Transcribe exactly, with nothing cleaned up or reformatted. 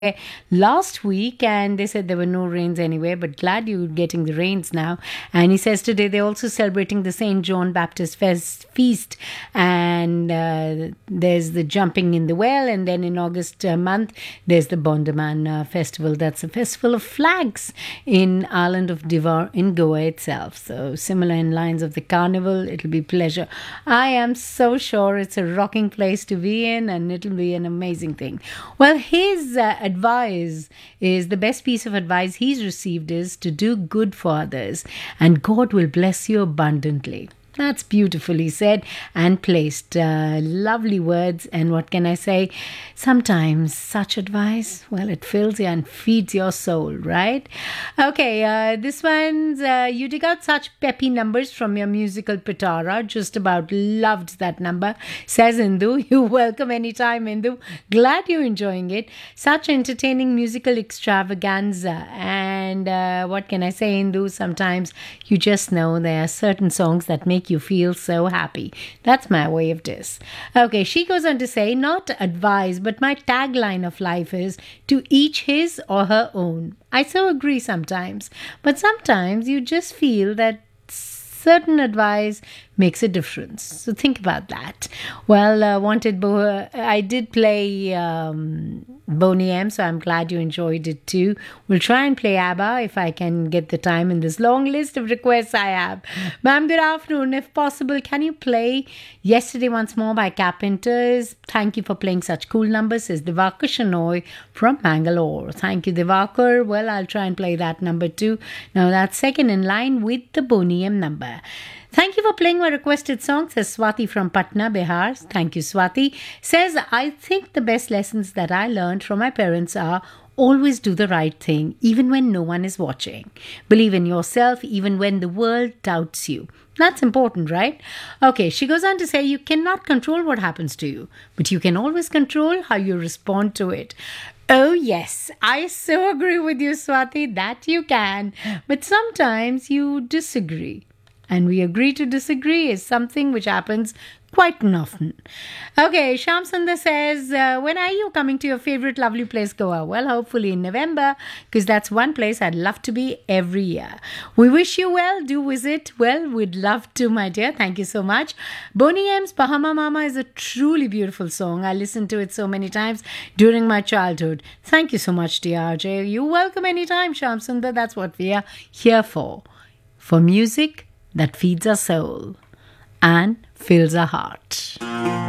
last week and they said there were no rains anywhere, but glad you're getting the rains now. And he says today they're also celebrating the Saint John Baptist Fest, Feast, and uh, there's the jumping in the well, and then in August uh, month there's the Bondaman uh, festival. That's a festival of flags in island of Divar in Goa itself. So similar in lines of the carnival, it'll be pleasure. I am so sure it's a rocking place to be in, and it'll be an amazing thing. Well, his uh, advice is the best piece of advice he's received is to do good for others, and God will bless you abundantly. That's beautifully said and placed. Uh, lovely words. And what can I say? Sometimes such advice, well, it fills you and feeds your soul, right? Okay, uh, this one's, uh, you dig out such peppy numbers from your musical pitara. Just about loved that number, says Indu. You're welcome anytime, Indu. Glad you're enjoying it. Such entertaining musical extravaganza. And uh, what can I say, Indu? Sometimes you just know there are certain songs that make you feel so happy. That's my way of this. Okay, she goes on to say, not advice, but my tagline of life is to each his or her own. I so agree sometimes, but sometimes you just feel that certain advice makes a difference. So think about that. Well, uh, wanted Bo- I did play um, Boney M, so I'm glad you enjoyed it too. We'll try and play ABBA if I can get the time in this long list of requests I have. Ma'am, good afternoon. If possible, can you play Yesterday Once More by Carpenters? Thank you for playing such cool numbers, says Divakar Shanoy from Bangalore. Thank you, Divakar. Well, I'll try and play that number too. Now that's second in line with the Boney M number. Thank you for playing my requested song, says Swati from Patna, Bihar. Thank you, Swati. Says, I think the best lessons that I learned from my parents are always do the right thing, even when no one is watching. Believe in yourself, even when the world doubts you. That's important, right? Okay, she goes on to say, you cannot control what happens to you, but you can always control how you respond to it. Oh, yes, I so agree with you, Swati, that you can. But sometimes you disagree. And we agree to disagree is something which happens quite often. Okay, Shyam Sundar says, uh, when are you coming to your favorite lovely place, Goa? Well, hopefully in November, because that's one place I'd love to be every year. We wish you well. Do visit. Well, we'd love to, my dear. Thank you so much. Boney M's Bahama Mama is a truly beautiful song. I listened to it so many times during my childhood. Thank you so much, dear R J. You're welcome anytime, Shyam Sundar. That's what we are here for. For music that feeds our soul and fills our heart.